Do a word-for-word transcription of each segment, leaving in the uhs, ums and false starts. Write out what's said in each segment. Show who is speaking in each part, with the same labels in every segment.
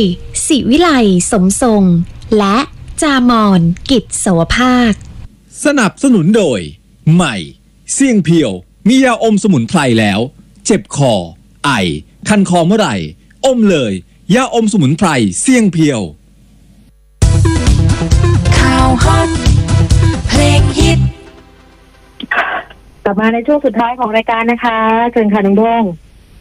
Speaker 1: ศิวิไลสมทรงและจามอนกิจสวภาค
Speaker 2: สนับสนุนโดยใหม่เสี่ยงเพียวมียาอมสมุนไพรแล้วเจ็บคอไอคันคอเมื่อไหร่อมเลยยาอมสมุนไพรเสี่ยงเพียว
Speaker 3: ข่าวฮอตเพลงฮิต
Speaker 4: กลับมาในช่วงสุดท้ายของรายการนะคะเชิญค่ะน้องดง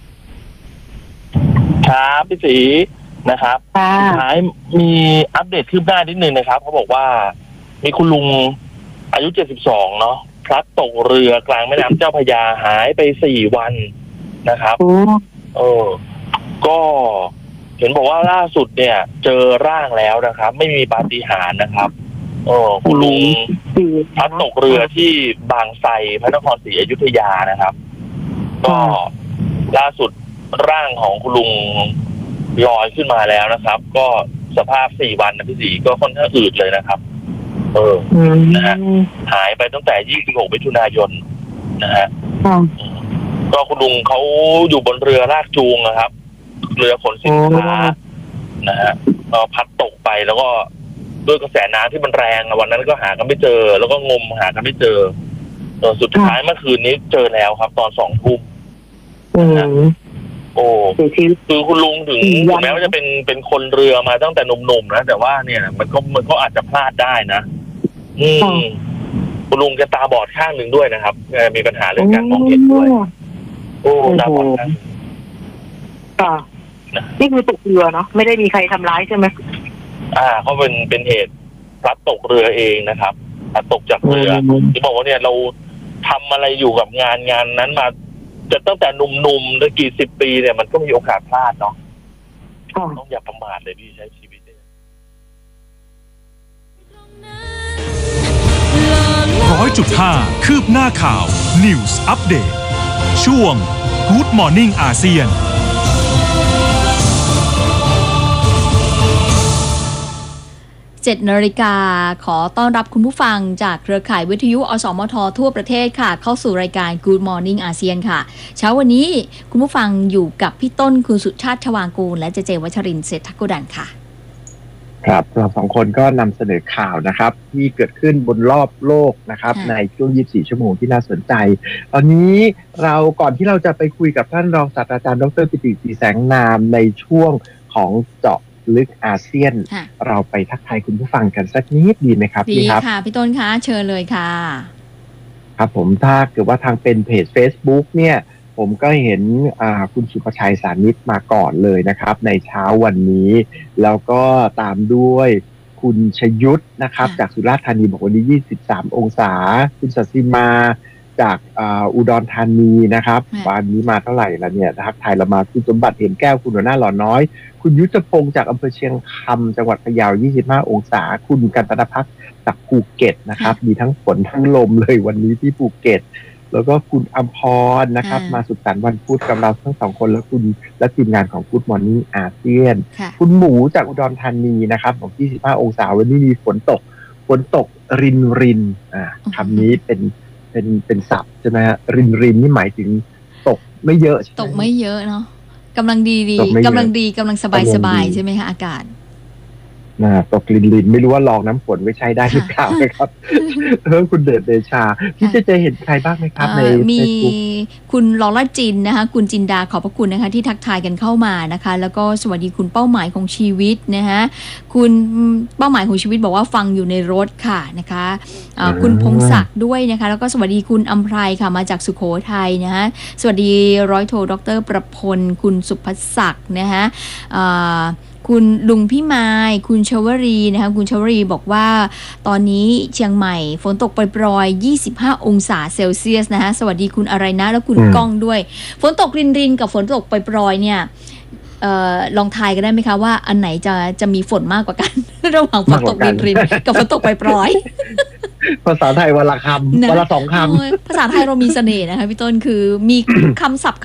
Speaker 5: ครับพี่ศรีนะครับสุดท้ายมีอัปเดตคืบหน้านิดนึงนะครับเขาบอกว่ามีคุณลุงอายุเจ็ดสิบสองเนาะพลัดตกเรือกลางแม่น้ำเจ้าพระยาหายไปสี่วันนะครับเออก็เห็นบอกว่าล่าสุดเนี่ยเจอร่างแล้วนะครับไม่มีปาฏิหาริย์นะครับเออคุณลุงพลัดตกเรือที่บางไทรพระนครศรีอยุธยานะครับก็ล่าสุดร่างของคุณลุงลอยขึ้นมาแล้วนะครับก็สภาพสี่วันนะพี่ศรีก็ค่อนข้างอืดเลยนะครับเออนะฮะหายไปตั้งแต่ยี่สิบหกมิถุนายนนะฮะก็คุณลุงเขาอยู่บนเรือลากจูงนะครับเรือขนสินค้านะฮะก็พัดตกไปแล้วก็ด้วยกระแสน้ำที่มันแรงวันนั้นก็หากันไม่เจอแล้วก็งมหากันไม่เจอเออสุดท้ายเมื่อคืนนี้เจอแล้วครับตอนสองทุ่มโอ้คือคุณลุงถึงถึงแม้ว่าจะเป็นเป็นคนเรือมาตั้งแต่หนุ่มๆนะแต่ว่าเนี่ยมันก็มันก็อาจจะพลาดได้นะอืมคุณลุงแกตาบอดข้างหนึ่งด้วยนะครับมีปัญหาเรื่องการมองเห็นด้วยโอ้ตาบอดข้าง
Speaker 4: ค่ะนี่คือตกเรือเนาะไม่ได้มีใครทำร้ายใช่ไหม
Speaker 5: อ่าเขาเป็นเป็นเหตุพลัดตกเรือเองนะครับพลัดตกจากเรือที่บอกว่าเนี่ยเราทำอะไรอยู่กับงานงานนั้นมาจะตั้งแต่หนุ่มๆหรือกี่สิบปีเนี่ยมันก็มีโอกาสพลาดเนาะต้องอย่าประมาทเลยที่ใช้ชีวิตเนี่ย
Speaker 6: ร้อยจุดห้าคืบหน้าข่าว News Update ช่วง Good Morning อาเซียน
Speaker 7: เจ็ดนาฬิกาขอต้อนรับคุณผู้ฟังจากเครือข่ายวิทยุอสมททั่วประเทศค่ะเข้าสู่รายการ Good Morning อาเซียนค่ะเช้าวันนี้คุณผู้ฟังอยู่กับพี่ต้นคุณสุชาติชวางกูลและเจเจวัชรินทร์เศรษฐกุดันค่ะ
Speaker 8: ครับเราสองคนก็นำเสนอข่าวนะครับที่เกิดขึ้นบนรอบโลกนะครับในช่วงยี่สิบสี่ชั่วโมงที่น่าสนใจตอนนี้เราก่อนที่เราจะไปคุยกับท่านรองศาสตราจารย์ดร.ปิติศรีแสงนามในช่วงของเจาะลึกอาเซียนเราไปทักทายคุณผู้ฟังกันสักนิดดีไหมครับ
Speaker 7: ดีค่ะพี่ต้นคะเชิญเลยค่ะ
Speaker 8: ครับผมถ้าเกิดว่าทางเป็นเพจ Facebook เนี่ยผมก็เห็นคุณสุภชัยสานิชมาก่อนเลยนะครับในเช้าวันนี้แล้วก็ตามด้วยคุณชยุทธนะครับจากสุราษฎร์ธานีบอกวันนี้ยี่สิบสามองศาคุณศศิมาจากอุดรธานีนะครับวันนี้มาเท่าไหร่แล้วเนี่ยทักทายเรามาคุณสมบัติเห็นแก้วคุณหัวหน้าหล่อน้อยคุณยุทธพงศ์จากอำเภอเชียงคำจังหวัดพะเยายี่สิบห้าองศาคุณกันตนภักดิ์จากภูเก็ตนะครับมีทั้งฝนทั้งลมเลยวันนี้ที่ภูเก็ตแล้วก็คุณอัมพรนะครับมาสุขสันต์วันพุธกับเราทั้งสองคนแล้วคุณและทีมงานของ Good Morning อาเซียนคุณหมูจากอุดรธานีนะครับบอกยี่สิบห้าองศาวันนี้มีฝนตกฝนตกรินรินอ่าคำนี้เป็นเป็นเป็นศัพท์ใช่ไหมฮะรินรินนี่หมายถึงตกไม่เยอะ
Speaker 7: ตกไม่เยอะเนาะกำลังดีดีกำลังดีกำลังสบายสบายใช่ไหมคะอากาศ
Speaker 8: นะตกลินลินไม่รู้ว่าลองน้ำฝนไว้ใช้ได้หรือเปล่านะครับเออคุณเดชเดชาพี่จะจะเห็นใครบ้างไหมครับใน
Speaker 7: มีคุณลอล่าจินนะคะคุณจินดาขอบพระคุณนะคะที่ทักทายกันเข้ามานะคะแล้วก็สวัสดีคุณเป้าหมายของชีวิตนะคะคุณเป้าหมายของชีวิตบอกว่าฟังอยู่ในรถค่ะนะคะคุณพงศักดิ์ด้วยนะคะแล้วก็สวัสดีคุณอัมไพรค่ะมาจากสุโขทัยนะคะสวัสดีร้อยโทดร.ประพลคุณสุภศักดิ์นะคะคุณลุงพี่ไม้คุณชวรีนะคะคุณชวรีบอกว่าตอนนี้เชียงใหม่ฝนตกปรอยๆยี่สิบห้าองศาเซลเซียสนะคะสวัสดีคุณอะไรนะแล้วคุณก้องด้วยฝนตกรินๆกับฝนตกปรอยๆเนี่ยเอ่อลองทายกันได้ไหมคะว่าอันไหนจะจะมีฝนมากกว่ากันระหว่างฝนตกรินๆกับฝนตกปรอยๆ
Speaker 8: ภาษาไทยวันละคำวันละสองค
Speaker 7: ำภาษาไทยเรามีเสน่ห์นะคะพี่ต้นคือมีคำศัพท์